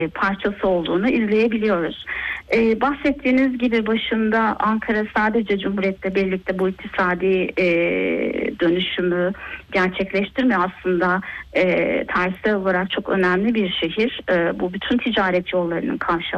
parçası olduğunu izleyebiliyoruz. Bahsettiğiniz gibi başında Ankara sadece Cumhuriyet'le birlikte bu iktisadi dönüşümü gerçekleştirmiyor. Aslında tarihsel olarak çok önemli bir şehir. Bu bütün ticaret yollarının kavşağı.